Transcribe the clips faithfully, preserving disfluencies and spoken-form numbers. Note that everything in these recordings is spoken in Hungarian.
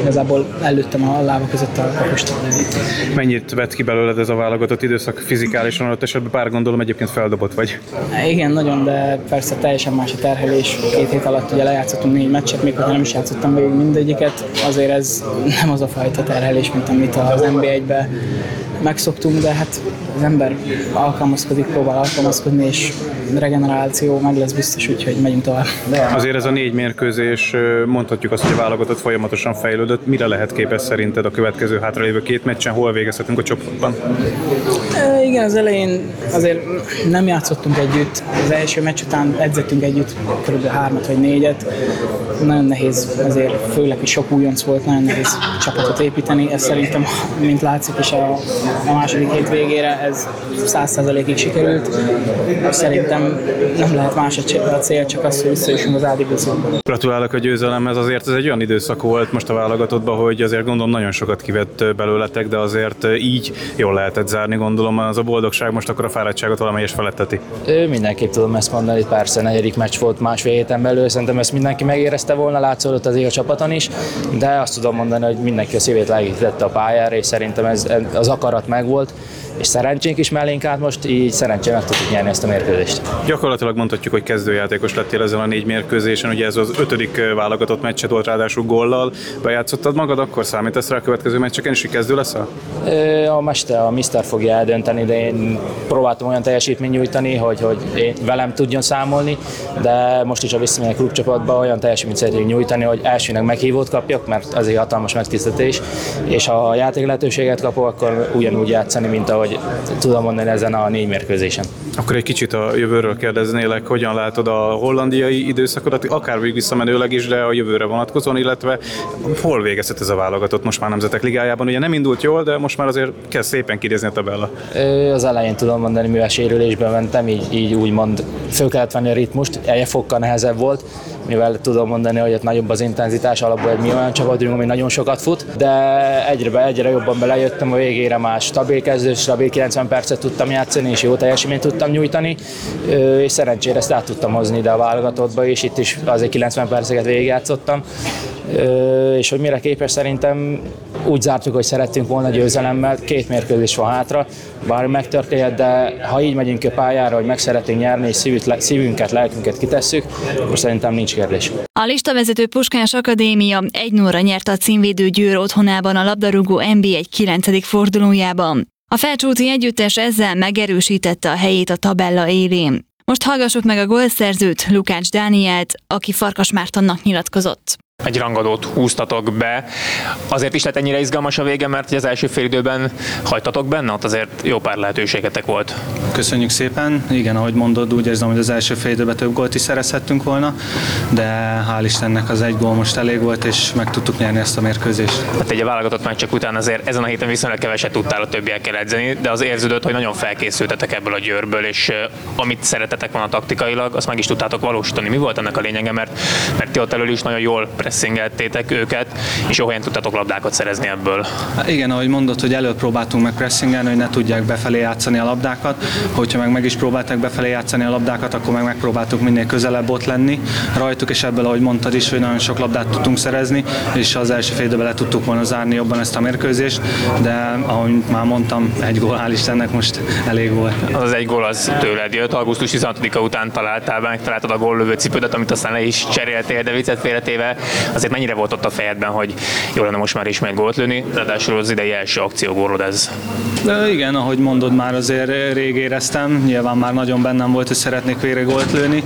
igazából előttem a lába között a kapost. Mennyit vett ki belőled ez a válogatott időszak fizikálisan, adott esetben bár gondolom egyébként feldobott vagy? Igen, nagyon, de persze teljesen más a terhelés. Két hét alatt ugye lejátszottunk négy meccset, még hogyha nem is játszottam végig mindegyiket, azért ez nem az a fajta terhelés, mint amit az en bé egyben megszoktunk, de hát az ember alkalmazkodik, próbál alkalmazkodni, és regeneráció meg lesz biztos, úgyhogy megyünk tovább. Azért ez a négy mérkőzés, mondhatjuk azt, hogy a válogatott folyamatosan fejlődött. Mire lehet képes szerinted a következő hátralévő két meccsen? Hol végezhetünk a csoportban? E, igen, az elején azért nem játszottunk együtt. Az első meccs után edzettünk együtt kb. hármat vagy négyet. Nagyon nehéz, azért főleg, hogy sok újonc volt, nagyon nehéz csapatot építeni. Ez szerintem, mint látszik is a, a második hét végére, ez száz százalékig sikerült. Szerintem nem lehet más a cél, csak az, hogy visszajussunk az ádibőszakba. Gratulálok a győzelemhez, azért ez egy olyan időszak volt most a válogatottban, hogy azért gondolom nagyon sokat kivett belőletek, de azért így jól lehetett zárni, gondolom az a boldogság most akkor a fáradtságot valamelyes feletteti. Ő mindenképp tudom ezt mondani, persze negyedik meccs volt másfél héten belül, szerintem ezt mindenki megérezte volna, látszódott azért a csapaton is, de azt tudom mondani, hogy mindenki a szívét leegítette a pályára, és szerintem ez, az akarat megvolt, és szerencsénk is mellénk át most, így szerencsére meg tudtuk nyerni ezt a mérkőzést. Gyakorlatilag mondhatjuk, hogy kezdőjátékos lettél ezen a négy mérkőzésen, ugye ez az ötödik válogatott meccset volt, ráadásul góllal bejátszottad magad, akkor számítasz rá a következő meccseken is, hogy kezdő leszel? A mester, a mister fogja eldönteni, de én próbáltam olyan teljesítményt nyújtani, hogy, hogy én velem tudjon számolni, de most is a visszamegyek klubcsapatba olyan teljesítményt szeretnék nyújtani, hogy elsőnek meghívót kapjak, mert ez egy hatalmas megtiszteltetés, és ha a játék lehetőséget kapok, akkor ugyanúgy játszani, mint ahogy tudom mondani ezen a négy mérkőzésen. Akkor egy kicsit a jövőről kérdeznélek, hogyan látod a hollandiai időszakodat, akár még visszamenőleg is, de a jövőre vonatkozóan, illetve hol végezhet ez a válogatott most már Nemzetek Ligájában? Ugye nem indult jól, de most már azért kezd szépen kinézni a tabella. Az elején tudom mondani, mivel sérülésben mentem, így, így úgymond föl kellett venni a ritmust, egy fokkal nehezebb volt, mivel tudom mondani, hogy ott nagyobb az intenzitás, alapból egy mi olyan csapatunk, ami nagyon sokat fut, de egyre, egyre jobban belejöttem, a végére már stabil kezdő, stabil kilencven percet tudtam játszani, és jó teljesítményt tudtam nyújtani, és szerencsére ezt át tudtam hozni ide a válogatottba, és itt is azért kilencven perceket végigjátszottam, és hogy mire képes, szerintem úgy zártuk, hogy szerettünk volna győzelemmel, két mérkőzés van hátra, bármi megtörténhet, de ha így megyünk a pályára, hogy meg szeretnénk nyerni, és szívünket, lelkünket kitesszük, akkor szerintem nincs kérdés. A listavezető Puskás Akadémia egy nullra nyerte a címvédő Győr otthonában a labdarúgó en bé egy kilencedik fordulójában. A Felcsúti együttes ezzel megerősítette a helyét a tabella élén. Most hallgassuk meg a gólszerzőt, Lukács Dánielt, aki Farkas Mártonnak nyilatkozott. Egy rangadót húztatok be. Azért is lett ennyire izgalmas a vége, mert az első fél időben hagytatok benne, ott azért jó pár lehetőségetek volt. Köszönjük szépen. Igen, ahogy mondod, úgy érzem, hogy az első fél időben több gólt is szerezhettünk volna, de hál' Istennek az egy gól most elég volt, és meg tudtuk nyerni ezt a mérkőzést. Hát egy válogatott meccsek után azért ezen a héten viszonylag keveset tudtál a többiekkel edzeni, de az érződött, hogy nagyon felkészültetek ebből a Győrből, és amit szeretetek volna taktikailag, azt meg is tudtátok valósítani. Mi volt ennek a lényege, mert, mert ti ott elől is nagyon jól pressingeltétek őket, és jó helyen tudtatok labdákat szerezni ebből. Hát igen, ahogy mondod, hogy előbb próbáltunk meg pressingelni, hogy ne tudják befelé játszani a labdákat. Hogyha meg meg is próbálták befelé játszani a labdákat, akkor meg megpróbáltuk minél közelebb ott lenni rajtuk, és ebből, ahogy mondtad is, hogy nagyon sok labdát tudtunk szerezni, és az első fél időben le tudtuk volna zárni jobban ezt a mérkőzést, de ahogy már mondtam, egy gól, hál' Istennek most elég volt. Az egy gól az tőled jött, augusztus tizenhatodika után találtál be, megtaláltad a góllövő cipődet, amit aztán le is cseréltél, de viccet félretéve. Azért mennyire volt ott a fejedben, hogy jó lenne most már ismét gólt lőni, ráadásul az idei első akciógólod ez. De igen, ahogy mondod, már azért rég éreztem, nyilván már nagyon bennem volt, hogy szeretnék végre gólt lőni,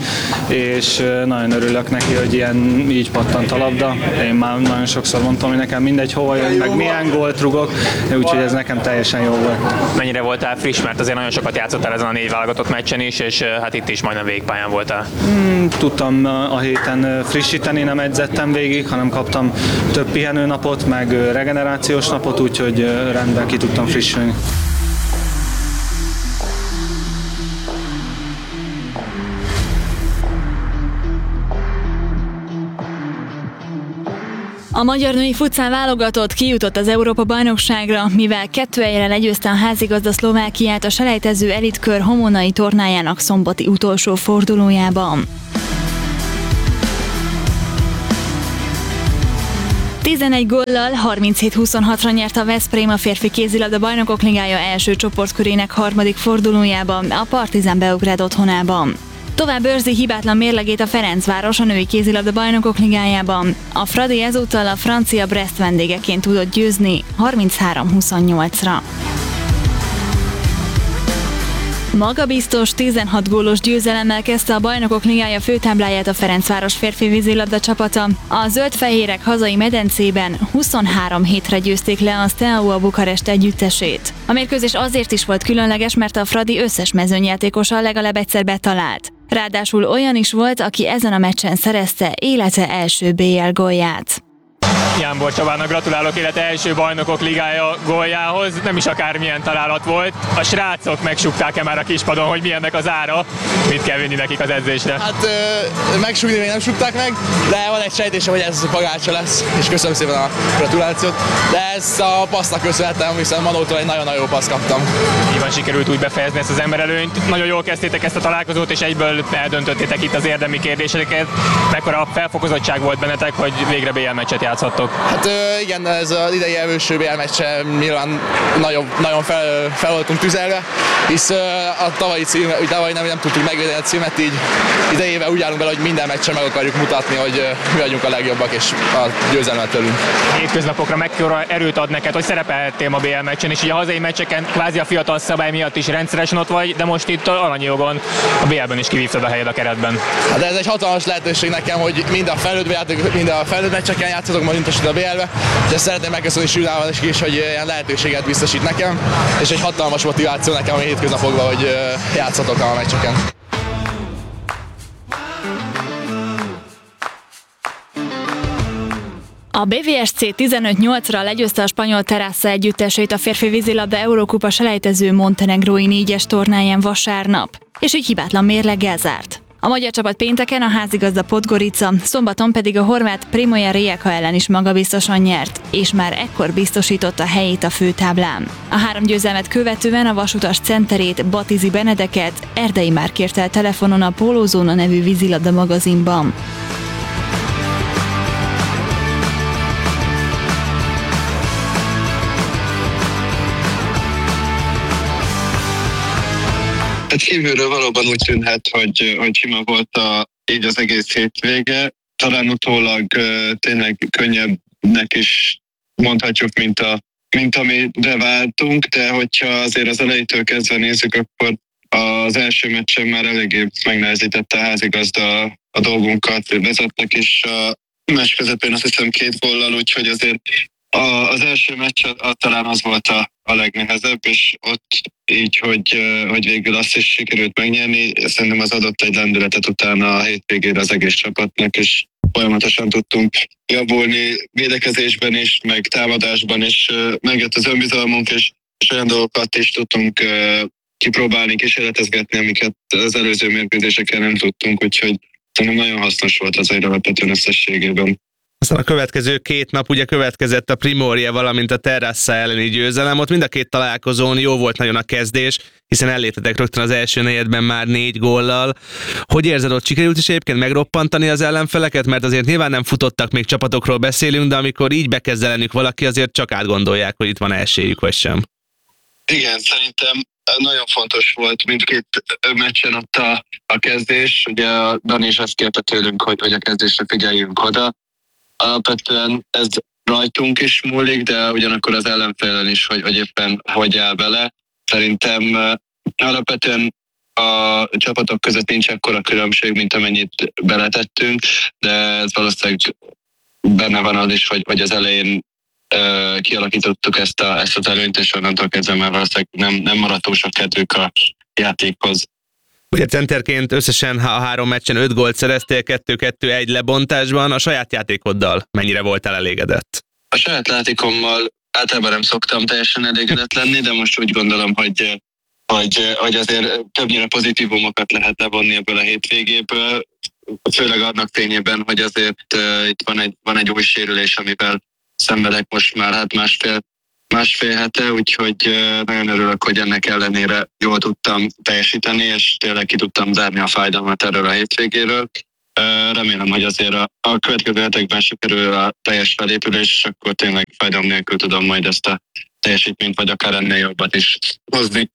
és nagyon örülök neki, hogy ilyen így pattant a labda. Én már nagyon sokszor mondtam, hogy nekem mindegy hova jön, meg milyen gólt rugok, úgyhogy ez nekem teljesen jó volt. Mennyire voltál friss, mert azért nagyon sokat játszottál ezen a négy válogatott meccsen is, és hát itt is majdnem végpályán voltál. Hmm, tudtam a héten frissíteni, nem edzettem végig, hanem kaptam több pihenőnapot, meg regenerációs napot, úgyhogy rendben ki tudtam frissülni. A magyar női futszál válogatott kijutott az Európa-bajnokságra, mivel kettő egyre legyőzte a házigazda Szlovákiát a selejtező elitkör homonai tornájának szombati utolsó fordulójában. tizenegy góllal harminchét huszonhatra nyert a Veszprém a férfi kézilabda bajnokok ligája első csoportkörének harmadik fordulójában a Partizan Beograd otthonában. Tovább őrzi hibátlan mérlegét a Ferencváros a női kézilabda bajnokok ligájában. A Fradi ezúttal a francia Brest vendégeként tudott győzni harminchárom huszonnyolcra. Magabiztos tizenhat gólos győzelemmel kezdte a Bajnokok Ligája főtábláját a Ferencváros férfi vízilabda csapata. A zöldfehérek hazai medencében huszonhárom hétre győzték le a Steaua Bukarest együttesét. A mérkőzés azért is volt különleges, mert a Fradi összes mezőnyjátékosa legalább egyszer betalált. Ráadásul olyan is volt, aki ezen a meccsen szerezte élete első bé el gólját. Jánbor Csabának gratulálok élete első Bajnokok Ligája góljához, nem is akármilyen találat volt. A srácok megsúgták-e már a kispadon, hogy milyennek az ára? Mit kell vinni nekik az edzésre? Hát ö, megsúgni még nem súgták meg, de van egy sejtése, hogy ez pagácsa lesz, és köszönöm szépen a gratulációt. De ezt a passznak köszönhetem, hiszen Manótól egy nagyon-nagyon jó paszt kaptam. Nyilván sikerült úgy befejezni ezt az emberelőnyt. Nagyon jól kezdtétek ezt a találkozót, és egyből eldöntöttétek itt az érdemi kérdéseket. Mekkora felfokozottság volt bennetek, hogy végre bé el meccset játszhattok? Hát igen, ez az idei első bé el meccse nyilván nagyon, nagyon fel, fel voltunk tüzelve, hisz a tavalyi, cím, tavalyi nem, nem tudtuk megvédeni a címet, így idejével úgy állunk bele, hogy minden meccsen meg akarjuk mutatni, hogy mi vagyunk a legjobbak, és a győzelmet tőlünk. Hétköznapokra mekkora erőt ad neked, hogy szerepeltél a bé el meccsen, és így a hazai meccseken kvázi a fiatal szabály miatt is rendszeresen ott vagy, de most itt aranyi jogon a bé elben is kivívtad a helyed a keretben. Hát ez egy hatalmas lehetőség nekem, hogy mind a felnőtt játék, mind a felnőtt meccseken játszhatok, majd a bé el-be, és szeretném megköszönni Sülával is, hogy ilyen lehetőséget biztosít nekem, és egy hatalmas motiváció nekem a hétköznapokban, hogy játszhatok a meccseken. A bé vé es cé tizenöt nyolcra legyőzte a spanyol Terrassa együttesét a férfi vízilabda Eurókupa selejtező montenegrói négyes tornáján vasárnap, és így hibátlan mérleggel zárt. A magyar csapat pénteken a házigazda Podgorica, szombaton pedig a horvát Primoja Rijeka ellen is magabiztosan nyert, és már ekkor biztosította helyét a főtáblán. A három győzelmet követően a vasutas centerét, Batizi Benedeket Erdei már kérte el telefonon a Pólózóna nevű vízilabda magazinban. Hát kívülről valóban úgy tűnhet, hogy, hogy sima volt a, így az egész hétvége. Talán utólag uh, tényleg könnyebbnek is mondhatjuk, mint, a, mint amire váltunk, de hogyha azért az elejétől kezdve nézzük, akkor az első meccsen már eléggé megnehezítette a házigazda a dolgunkat, vezetnek is a meccs közepén azt hiszem két góllal, úgyhogy azért a, az első meccs a, a, talán az volt a, a legnehezebb, és ott így, hogy, hogy végül azt is sikerült megnyerni, szerintem az adott egy lendületet utána a hétvégére az egész csapatnak, és folyamatosan tudtunk javulni védekezésben is, meg támadásban is, megjött az önbizalmunk, és, és olyan dolgokat is tudtunk kipróbálni, kísérletezgetni, amiket az előző mérkőzéseken nem tudtunk, úgyhogy szerintem nagyon hasznos volt az egy alapvetően összességében. Aztán a következő két nap ugye következett a Primoria, valamint a Terrassa elleni győzelem. Ott mind a két találkozón jó volt nagyon a kezdés, hiszen elléptetek rögtön az első negyedben már négy góllal. Hogy érzed, ott sikerült is egyébként megroppantani az ellenfeleket? Mert azért nyilván nem futottak, még csapatokról beszélünk, de amikor így bekezd ellenük valaki, azért csak átgondolják, hogy itt van esélyük vagy sem. Igen, szerintem nagyon fontos volt mindkét meccsen ott a, a kezdés. Ugye a Dani is azt kérte tőlünk, hogy, hogy a kezdésre figyeljünk oda. Alapvetően ez rajtunk is múlik, de ugyanakkor az ellenfélen is, hogy, hogy éppen hogy áll bele. Szerintem alapvetően a csapatok között nincs akkora különbség, mint amennyit beletettünk, de ez valószínűleg benne van az is, hogy, hogy az elején uh, kialakítottuk ezt, a, ezt az előnyt, és onnantól kezdve már valószínűleg nem, nem maradt túl sok kedvük a játékhoz. Ugye centerként összesen a három meccsen öt gólt szereztél, kettő-kettő egy lebontásban. A saját játékoddal mennyire voltál elégedett? A saját játékommal általában nem szoktam teljesen elégedett lenni, de most úgy gondolom, hogy, hogy, hogy azért többnyire pozitívumokat lehet levonni ebből a hétvégéből, főleg annak fényében, hogy azért uh, itt van egy, van egy új sérülés, amivel szenvedek most már hát másfél másfél hete, úgyhogy nagyon örülök, hogy ennek ellenére jól tudtam teljesíteni, és tényleg ki tudtam zárni a fájdalmat erről a hétvégéről. Remélem, hogy azért a, a következő hetekben sikerül a teljes felépülés, és akkor tényleg fájdalom nélkül tudom majd ezt a teljesítményt, vagy akár ennél jobbat is hozni.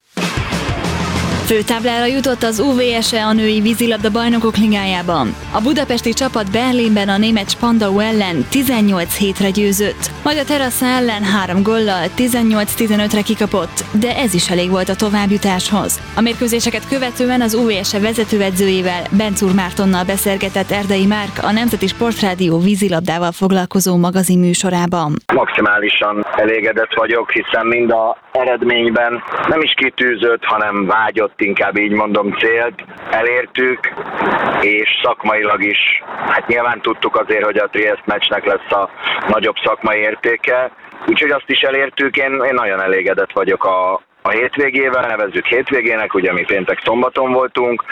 Főtáblára jutott az u vé es e a női vízilabda bajnokok ligájában. A budapesti csapat Berlinben a német Spandau ellen tizennyolc hétre győzött, majd a Terrassa ellen három góllal tizennyolc tizenötre kikapott, de ez is elég volt a továbbjutáshoz. A mérkőzéseket követően az u vé es e vezetőedzőjével, Bencúr Mártonnal beszélgetett Erdei Márk a Nemzeti Sportrádió vízilabdával foglalkozó magazin műsorában. Maximálisan elégedett vagyok, hiszen mind a eredményben nem is kitűzött, hanem vágyott, inkább így mondom, célt elértük, és szakmailag is, hát nyilván tudtuk azért, hogy a Trieste meccsnek lesz a nagyobb szakmai értéke, úgyhogy azt is elértük, én, én nagyon elégedett vagyok a a hétvégével, nevezzük hétvégének, ugye mi péntek szombaton voltunk.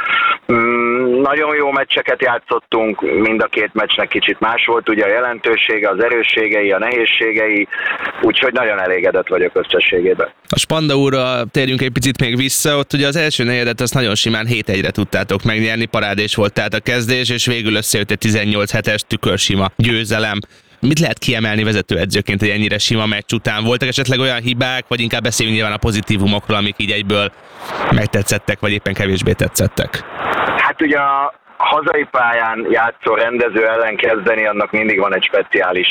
Mm, nagyon jó meccseket játszottunk, mind a két meccsnek kicsit más volt, ugye a jelentősége, az erősségei, a nehézségei, úgyhogy nagyon elégedett vagyok összességében. A Spandaura térjünk egy picit még vissza, ott ugye az első negyedet azt nagyon simán hét egyre tudtátok megnyerni, parádés volt tehát a kezdés, és végül összejött egy tizennyolc hetes tükörsima győzelem. Mit lehet kiemelni vezetőedzőként egy ennyire sima meccs után? Voltak esetleg olyan hibák, vagy inkább beszéljünk nyilván a pozitívumokról, amik így egyből megtetszettek, vagy éppen kevésbé tetszettek? Hát ugye a hazai pályán játszó rendező ellen kezdeni, annak mindig van egy speciális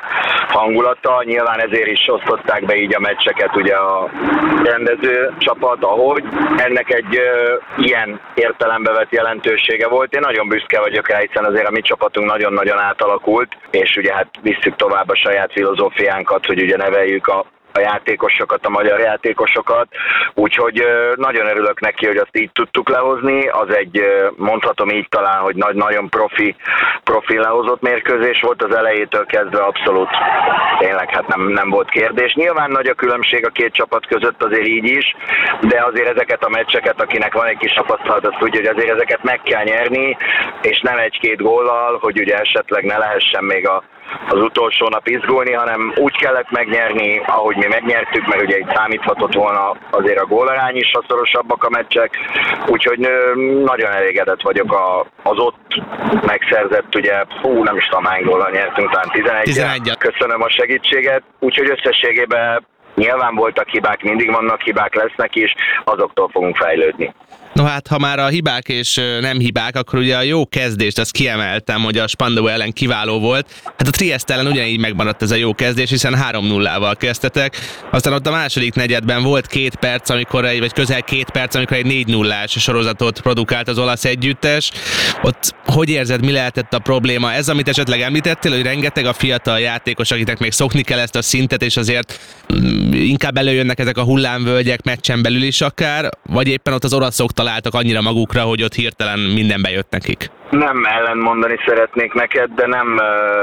hangulata. Nyilván ezért is osztották be így a meccseket ugye a rendező csapat, ahogy. Ennek egy ilyen értelembe vett jelentősége volt. Én nagyon büszke vagyok rá, hiszen azért a mi csapatunk nagyon-nagyon átalakult, és ugye hát visszük tovább a saját filozófiánkat, hogy ugye neveljük a a játékosokat, a magyar játékosokat, úgyhogy nagyon örülök neki, hogy azt így tudtuk lehozni. Az egy, mondhatom így talán, hogy nagy, nagyon profi, profi lehozott mérkőzés volt az elejétől kezdve, abszolút tényleg hát nem, nem volt kérdés. Nyilván nagy a különbség a két csapat között azért így is, de azért ezeket a meccseket, akinek van egy kis tapasztalat, azt tudja, hogy azért ezeket meg kell nyerni, és nem egy-két góllal, hogy ugye esetleg ne lehessen még a az utolsó nap izgulni, hanem úgy kellett megnyerni, ahogy mi megnyertük, mert ugye itt számíthatott volna azért a gólarány is, ha szorosabbak a meccsek, úgyhogy nagyon elégedett vagyok a, az ott megszerzett, ugye, hú, nem is tudom hány góllal nyertünk, talán tizenegy. Köszönöm a segítséget, úgyhogy összességében nyilván voltak hibák, mindig vannak hibák, lesznek is, azoktól fogunk fejlődni. No hát, ha már a hibák és nem hibák, akkor ugye a jó kezdést azt kiemeltem, hogy a Spandau ellen kiváló volt. Hát a Trieste ellen ugyanígy megmaradt ez a jó kezdés, hiszen három nullával kezdtetek. Aztán ott a második negyedben volt két perc, amikor egy, vagy közel két perc, amikor egy négy nullás sorozatot produkált az olasz együttes. Ott hogy érzed, mi lehetett a probléma? Ez, amit esetleg említettél, hogy rengeteg a fiatal játékos, akiknek még szokni kell ezt a szintet, és azért inkább előjönnek ezek a hullámvölgyek meccsen belül is akár, vagy éppen ott az olaszok találtak annyira magukra, hogy ott hirtelen minden bejött nekik? Nem ellentmondani szeretnék neked, de nem,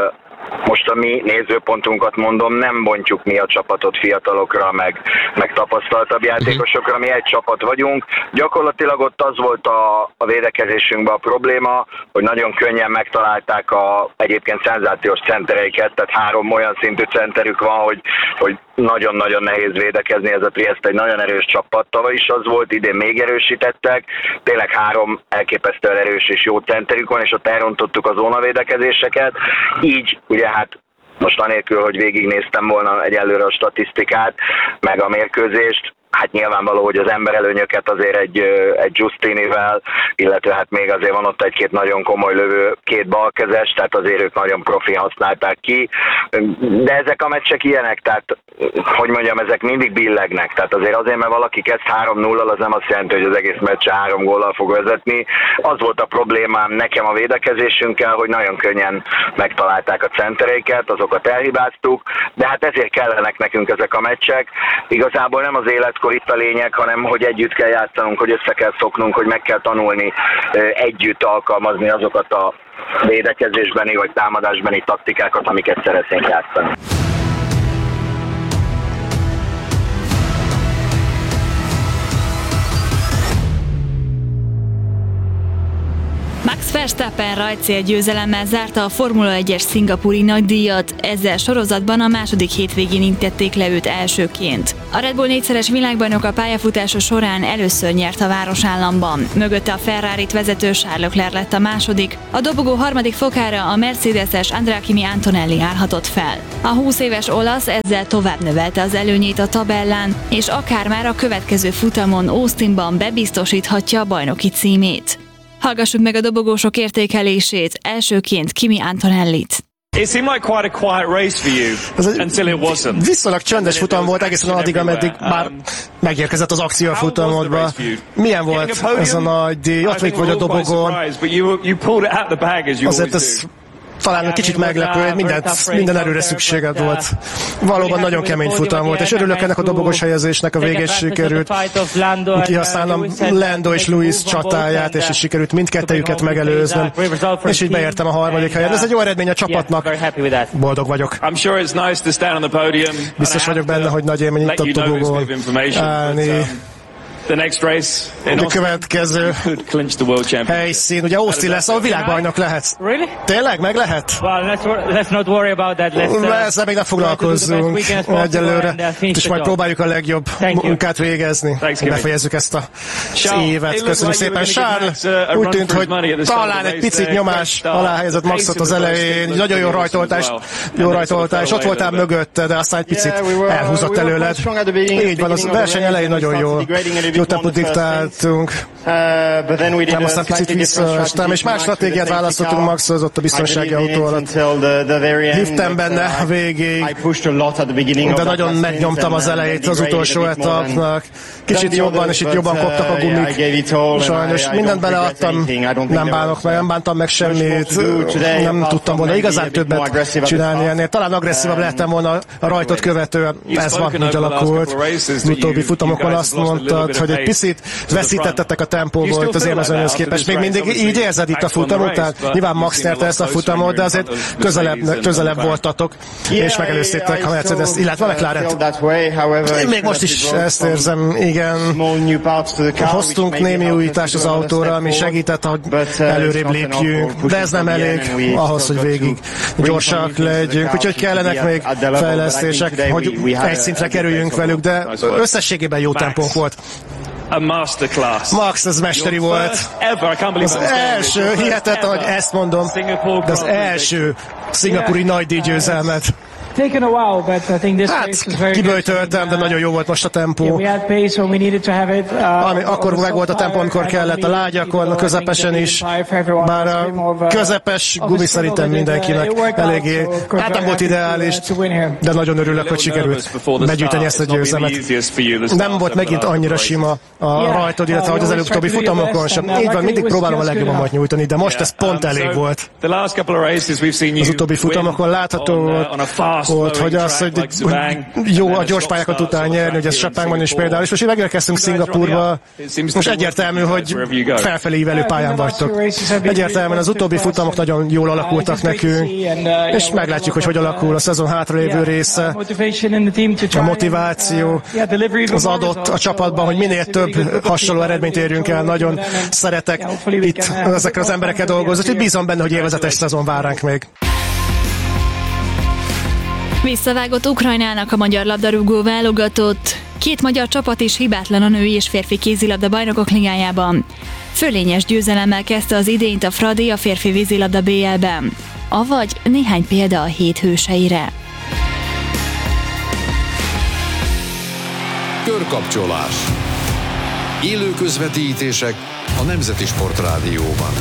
most a mi nézőpontunkat mondom, nem bontjuk mi a csapatot fiatalokra, meg, meg tapasztaltabb játékosokra, mi egy csapat vagyunk. Gyakorlatilag ott az volt a, a védekezésünkben a probléma, hogy nagyon könnyen megtalálták a egyébként szenzációs centereiket, tehát három olyan szintű centerük van, hogy, hogy nagyon-nagyon nehéz védekezni, ez a Trieste egy nagyon erős csapat, tavaly is az volt, idén még erősítettek, tényleg három elképesztően erős és jó centerük van, és ott elrontottuk a zónavédekezéseket, így ugye hát most anélkül, hogy végignéztem volna egyelőre a statisztikát, meg a mérkőzést, hát nyilvánvaló, hogy az emberelőnyöket azért egy, egy Giustinivel, illetve hát még azért van ott egy-két nagyon komoly lövő, két balkezes, tehát azért ők nagyon profi használták ki. De ezek a meccsek ilyenek, tehát hogy mondjam, ezek mindig billegnek. Tehát azért azért, mert valaki kezd három nullal, az nem azt jelenti, hogy az egész meccse három góllal fog vezetni. Az volt a problémám nekem a védekezésünkkel, hogy nagyon könnyen megtalálták a centereiket, azokat elhibáztuk, de hát ezért kellenek nekünk ezek a meccsek. Igazából nem az életkor itt a lényeg, hanem hogy együtt kell játszanunk, hogy össze kell szoknunk, hogy meg kell tanulni együtt alkalmazni azokat a védekezésbeni vagy támadásbeni taktikákat, amiket szeretnénk játszani. Max Verstappen rajtcél győzelemmel zárta a Formula egyes szingapúri nagydíjat, ezzel sorozatban a második hétvégén intették le őt elsőként. A Red Bull négyszeres világbajnok a pályafutása során először nyert a városállamban. Mögötte a Ferrarit vezető Charles Leclerc lett a második, a dobogó harmadik fokára a mercedeses Andrea Kimi Antonelli állhatott fel. A húsz éves olasz ezzel tovább növelte az előnyét a tabellán, és akár már a következő futamon Austinban bebiztosíthatja a bajnoki címét. Hallgassuk meg a dobogósok értékelését, elsőként Kimi Antonellit. Ez egy viszonylag csöndes futam volt egészen addig, ameddig már megérkezett az akció a futamodba. Milyen volt ez a nagy díj? Ott még vagy a dobogón. Azért ez talán egy kicsit meglepő, mindent, minden erőre szükséged volt. Valóban nagyon kemény futam volt, és örülök ennek a dobogos helyezésnek a végén sikerült. Kihasználnom Lando és Lewis csatáját, és is sikerült mindkettejüket megelőznöm, és így beértem a harmadik helyen. Ez egy jó eredmény a csapatnak. Boldog vagyok. Biztos vagyok benne, hogy nagy élmény itt a dobogón állni. A következő helyszín, ugye Austin lesz, ahol világbajnok lehetsz. Tényleg? Meg lehet? Ezzel még nem foglalkozzunk egyelőre, és majd próbáljuk a legjobb munkát végezni. Befejezzük ezt az évet. Köszönjük szépen, Charles. Úgy tűnt, hogy talán egy picit nyomás alá helyezett Maxot az elején. Nagyon jó rajtoltás, jó rajtoltás. Ott voltál mögötte, de aztán egy picit elhúzott előled. Így van, az verseny elején nagyon jó. Jó tempót diktáltunk, nem aztán picit visszaestem, és más stratégiát választottunk Maxhoz ott a biztonsági autó alatt. Hívtam benne a végéig, de nagyon megnyomtam az elejét az utolsó etapnak. Kicsit jobban, és itt jobban koptak a gumik. Sajnos mindent beleadtam, nem bánok meg, nem bántam meg semmit, nem tudtam volna igazán többet csinálni ennél. Talán agresszívabb lehettem volna a rajtot követően. Ez van, úgy alakult. Az utóbbi futamokon azt mondtad, hogy egy picit veszítettetek a tempóból itt az élmezőnyhöz képest. Még mindig így érzed itt a futam után? Nyilván Max nyerte ezt a futamot, de azért közelebb, közelebb voltatok, és megelőztétek a Mercedes, illetve a McLaren-t. Még most is ezt érzem, igen. Hoztunk némi újítást az autóra, ami segített, hogy előrébb lépjünk, de ez nem elég ahhoz, hogy végig gyorsak legyünk. Úgyhogy kellenek még fejlesztések, hogy egy szintre kerüljünk velük, de összességében jó tempónk volt. Max, ez mesteri volt. Az első, hihetetlen, hogy ezt mondom, de az első szingapúri nagydíj győzelmet. Hát, kiböjtöltem, de nagyon jó volt most a tempó. Ami, akkor meg volt a tempó, amikor kellett a lágyakon, a közepesen is. Bár a közepes gumi szerintem mindenkinek eléggé, hát nem volt ideális, de nagyon örülök, hogy sikerült begyűjteni ezt a győzelmet. Nem volt megint annyira sima a rajtod, illetve hogy az előbbi futamokon sem. Így van, mindig próbálom a legjobbamat nyújtani, de most ez pont elég volt. Az utóbbi futamokon látható volt, hogy az, hogy, hogy jó a gyors pályákat után nyerni, hogy ez Sepangban is például, és most megérkeztünk Szingapúrba, most egyértelmű, hogy felfelé ívelő pályán vagytok. Egyértelműen az utóbbi futamok nagyon jól alakultak nekünk, és meglátjuk, hogy hogy alakul a szezon hátralévő része, a motiváció, az adott a csapatban, hogy minél több hasonló eredményt érjünk el. Nagyon szeretek itt ezekkel az emberekkel dolgozni, hogy bízom benne, hogy élvezetes szezon vár ránk még. Visszavágott Ukrajnának a magyar labdarúgó válogatott. Két magyar csapat is hibátlan a női és férfi kézilabda bajnokok ligájában. Fölényes győzelemmel kezdte az idényt a Fradi a férfi vízilabda bé el-ben. Avagy néhány példa a hét hőseire. Körkapcsolás. Élő közvetítések a Nemzeti Sportrádióban.